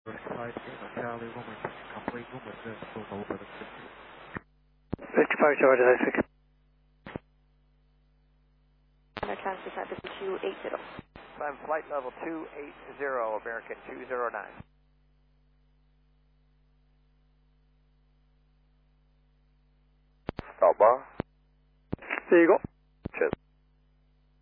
Flight Charlie, runway complete, runway 34 over the 55 Charlie, that's it. Transfer Center 280. Climb flight level 280, American 209. There you go.